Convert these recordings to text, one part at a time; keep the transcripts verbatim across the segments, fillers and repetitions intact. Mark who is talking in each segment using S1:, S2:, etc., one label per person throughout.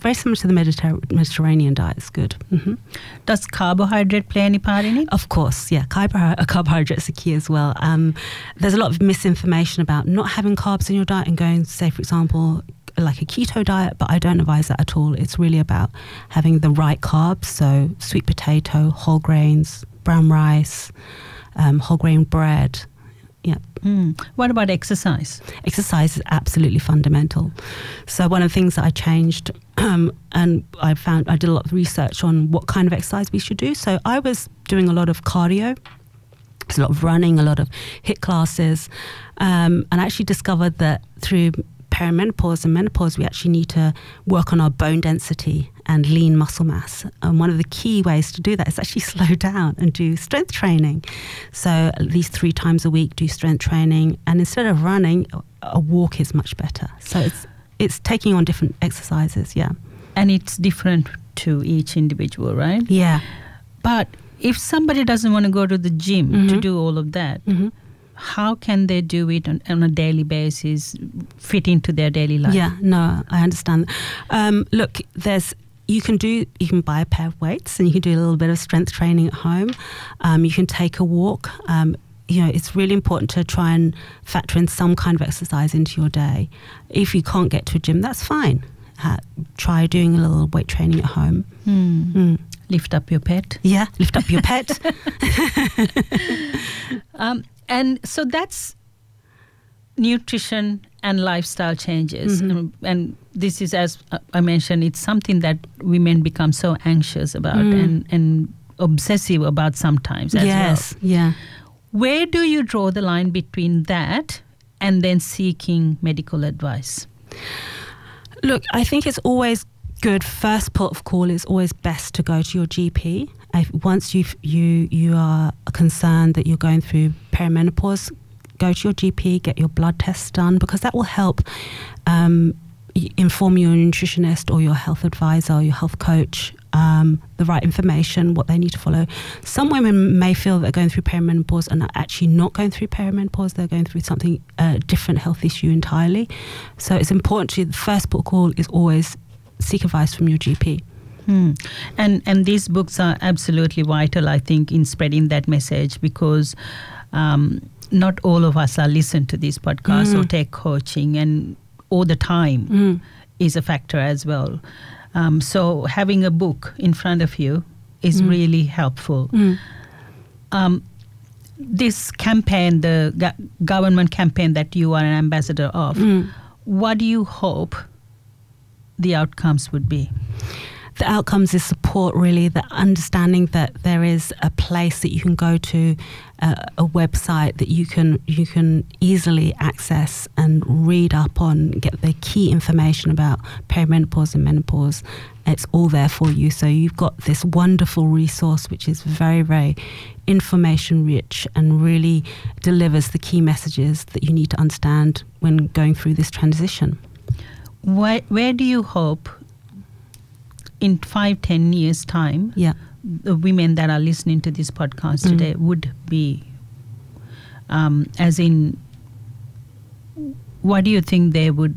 S1: very similar to the Mediter- Mediterranean diet. It's good. Mm-hmm.
S2: Does carbohydrate play any part in it?
S1: Of course, yeah. Carbohy- carbohydrates are key as well. Um, there's a lot of misinformation about not having carbs in your diet and going, say, for example, like a keto diet, but I don't advise that at all. It's really about having the right carbs, so sweet potato, whole grains, brown rice, um, whole grain bread. Yeah.
S2: Mm. What about exercise?
S1: Exercise is absolutely fundamental. So one of the things that I changed, um, and I found I did a lot of research on what kind of exercise we should do. So I was doing a lot of cardio, a lot of running, a lot of HIIT classes, um, and I actually discovered that through perimenopause and menopause, we actually need to work on our bone density and lean muscle mass. And one of the key ways to do that is actually slow down and do strength training. So at least three times a week, do strength training. And instead of running, a walk is much better. So it's it's taking on different exercises, yeah.
S2: And it's different to each individual, right?
S1: Yeah.
S2: But if somebody doesn't want to go to the gym
S1: Mm-hmm.
S2: to do all of that,
S1: Mm-hmm.
S2: how can they do it on, on a daily basis, fit into their daily life?
S1: Yeah, no, I understand. Um, look, there's you can do you can buy a pair of weights and you can do a little bit of strength training at home. Um, you can take a walk. Um, you know, it's really important to try and factor in some kind of exercise into your day. If you can't get to a gym, that's fine. Uh, try doing a little weight training at home.
S2: Mm.
S1: Mm.
S2: Lift up your pet.
S1: Yeah, lift up your pet.
S2: um, and so that's nutrition and lifestyle changes.
S1: Mm-hmm.
S2: Um, and this is, as I mentioned, it's something that women become so anxious about
S1: Mm.
S2: and, and obsessive about sometimes as
S1: yes,
S2: well.
S1: yeah.
S2: Where do you draw the line between that and then seeking medical advice?
S1: Look, I think it's always good. First port of call is always best to go to your G P. If, once you you you are concerned that you're going through perimenopause, go to your G P, get your blood tests done, because that will help um, inform your nutritionist or your health advisor or your health coach um, the right information, what they need to follow. Some women may feel they're going through perimenopause and are actually not going through perimenopause. They're going through something, a different health issue entirely. So it's important to, the first port of call is always seek advice from your G P.
S2: Hmm. And and these books are absolutely vital, I think, in spreading that message, because um, not all of us are listen to these podcasts mm. or take coaching, and all the time mm. is a factor as well. Um, so having a book in front of you is mm. really helpful. Mm. Um, this campaign, the go- government campaign that you are an ambassador of, mm. what do you hope the outcomes would be?
S1: The outcomes is support, really, the understanding that there is a place that you can go to, uh, a website that you can you can easily access and read up on, get the key information about perimenopause and menopause. It's all there for you. So you've got this wonderful resource which is very, very information rich and really delivers the key messages that you need to understand when going through this transition.
S2: Where, where do you hope in five, ten years' time,
S1: yeah.
S2: the women that are listening to this podcast mm. today would be? Um, as in, what do you think they would,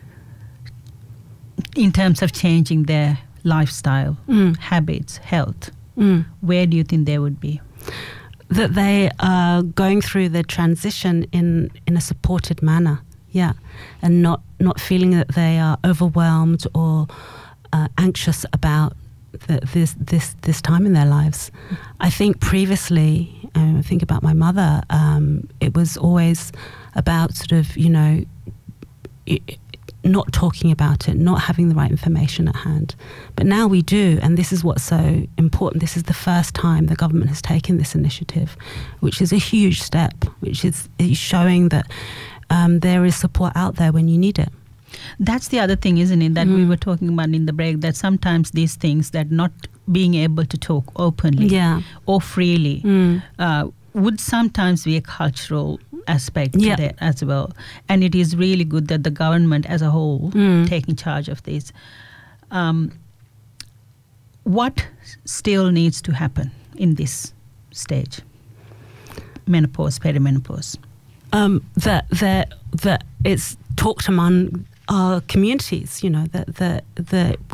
S2: in terms of changing their lifestyle, mm. habits, health, mm. where do you think they would be?
S1: That they are going through the transition in, in a supported manner, yeah, and not, not feeling that they are overwhelmed or Uh, anxious about the, this this this time in their lives. I think previously, uh, I think about my mother, um, it was always about sort of, you know, it, not talking about it, not having the right information at hand. But now we do, and this is what's so important. This is the first time the government has taken this initiative, which is a huge step, which is, is showing that um, there is support out there when you need it.
S2: That's the other thing, isn't it, that mm. we were talking about in the break, that sometimes these things, that not being able to talk openly
S1: yeah.
S2: or freely mm. uh, would sometimes be a cultural aspect
S1: yeah.
S2: to that as well. And it is really good that the government as a whole mm. taking charge of this. Um, what still needs to happen in this stage? Menopause, perimenopause.
S1: Um, that that that it's talked among our communities, you know, that that that